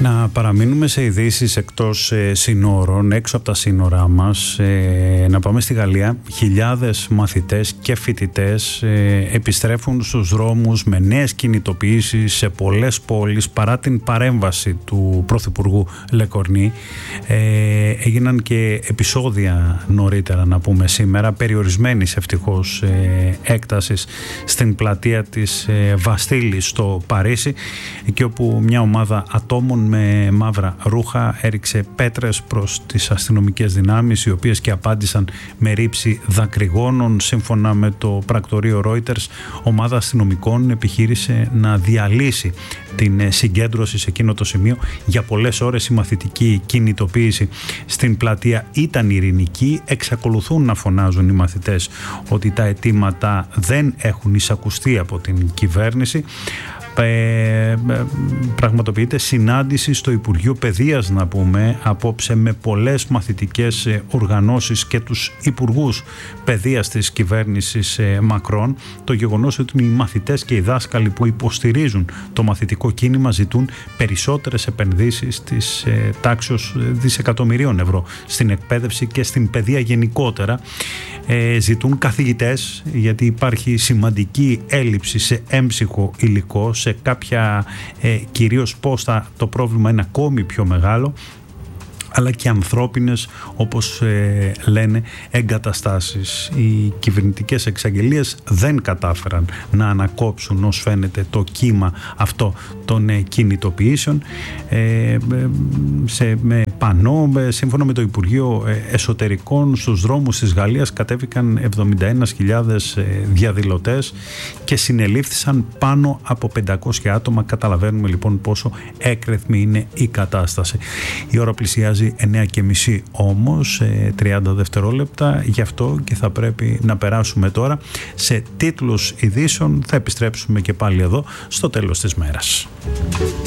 Να παραμείνουμε σε ειδήσεις εκτός συνόρων, έξω από τα σύνορά μας, να πάμε στη Γαλλία. Χιλιάδες μαθητές και φοιτητές επιστρέφουν στους δρόμους με νέες κινητοποιήσεις σε πολλές πόλεις παρά την παρέμβαση του Πρωθυπουργού Λεκορνή. Έγιναν και επεισόδια νωρίτερα, να πούμε σήμερα, περιορισμένης ευτυχώς έκτασης στην πλατεία της Βαστίλης στο Παρίσι, εκεί όπου μια ομάδα ατόμων με μαύρα ρούχα έριξε πέτρες προς τις αστυνομικές δυνάμεις, οι οποίες και απάντησαν με ρήψη δακρυγόνων. Σύμφωνα με το πρακτορείο Reuters, ομάδα αστυνομικών επιχείρησε να διαλύσει την συγκέντρωση σε εκείνο το σημείο. Για πολλές ώρες η μαθητική κινητοποίηση στην πλατεία ήταν ειρηνική. Εξακολουθούν να φωνάζουν οι μαθητές ότι τα αιτήματα δεν έχουν εισακουστεί από την κυβέρνηση. Πραγματοποιείται συνάντηση στο Υπουργείο Παιδείας, να πούμε, απόψε, με πολλές μαθητικές οργανώσεις και τους υπουργούς παιδείας της κυβέρνησης Μακρόν. Το γεγονός ότι οι μαθητές και οι δάσκαλοι που υποστηρίζουν το μαθητικό κίνημα ζητούν περισσότερες επενδύσεις της τάξης δισεκατομμυρίων ευρώ στην εκπαίδευση και στην παιδεία γενικότερα. Ζητούν καθηγητές, γιατί υπάρχει σημαντική έλλειψη σε έμψυχο υλικό, σε κάποια κυρίως πόστα το πρόβλημα είναι ακόμη πιο μεγάλο, αλλά και ανθρώπινες, όπως λένε, εγκαταστάσεις. Οι κυβερνητικές εξαγγελίες δεν κατάφεραν να ανακόψουν, ως φαίνεται, το κύμα αυτό των κινητοποιήσεων. Με πανό, σύμφωνα με το Υπουργείο Εσωτερικών, στους δρόμους της Γαλλίας κατέβηκαν 71.000 διαδηλωτές και συνελήφθησαν πάνω από 500 άτομα. Καταλαβαίνουμε λοιπόν πόσο έκρηθμη είναι η κατάσταση. Η ώρα πλησιάζει 9:30 όμως, 30 δευτερόλεπτα, γι' αυτό και θα πρέπει να περάσουμε τώρα σε τίτλους ειδήσεων. Θα επιστρέψουμε και πάλι εδώ στο τέλος της μέρας.